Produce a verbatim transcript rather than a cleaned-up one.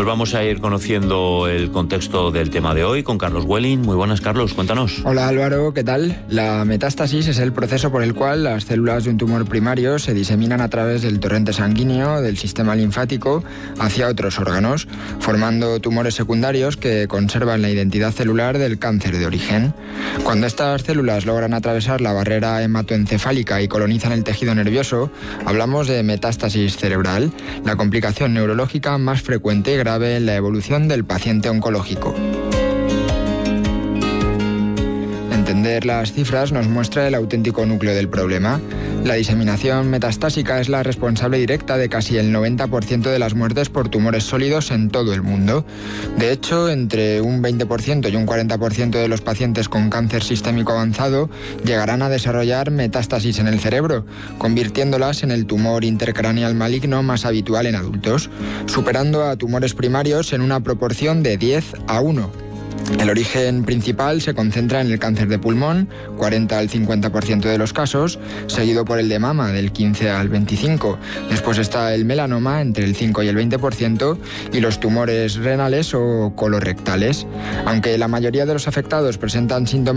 vamos a ir conociendo el contexto del tema de hoy con Carlos Welling. Muy buenas, Carlos, cuéntanos. Hola Álvaro, ¿qué tal? La metástasis es el proceso por el cual las células de un tumor primario se diseminan a través del torrente sanguíneo del sistema linfático hacia otros órganos, formando tumores secundarios que conservan la identidad celular del cáncer de origen. Cuando estas células logran atravesar la barrera hematoencefálica y colonizan el tejido nervioso, hablamos de metástasis cerebral, la complicación neurológica más frecuente y grave en la evolución del paciente oncológico. Entender las cifras nos muestra el auténtico núcleo del problema. La diseminación metastásica es la responsable directa de casi el noventa por ciento de las muertes por tumores sólidos en todo el mundo. De hecho, entre un veinte por ciento y un cuarenta por ciento de los pacientes con cáncer sistémico avanzado llegarán a desarrollar metástasis en el cerebro, convirtiéndolas en el tumor intercraneal maligno más habitual en adultos, superando a tumores primarios en una proporción de diez a uno. El origen principal se concentra en el cáncer de pulmón, cuarenta al cincuenta por ciento de los casos, seguido por el de mama, del quince al veinticinco por ciento. Después está el melanoma, entre el cinco y el veinte por ciento, y los tumores renales o colorectales. Aunque la mayoría de los afectados presentan síntomas